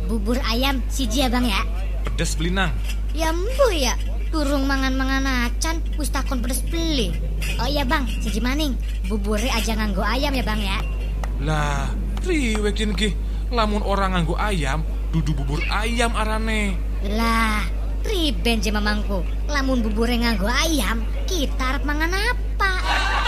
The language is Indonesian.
bubur ayam siji ya bang ya. Pedes belinang. Ya mbuh ya, durung mangan-mangan acan wis takon pedes beli. Oh iya bang, siji maning. Bubure aja nganggo ayam ya bang ya. Lah, riwek ki. Lamun orang nganggo ayam, dudu bubur ayam arane. Lah, riben je mamangku. Lamun bubure nganggo ayam, kita arep mangan apa?